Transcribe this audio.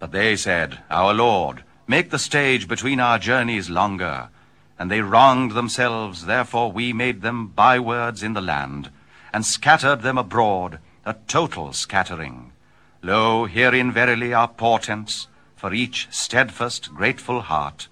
But they said, Our Lord, make the stage between our journeys longer. And they wronged themselves, therefore we made them bywords in the land, and scattered them abroad, a total scattering. Lo, herein verily are portents, for each steadfast, grateful heart.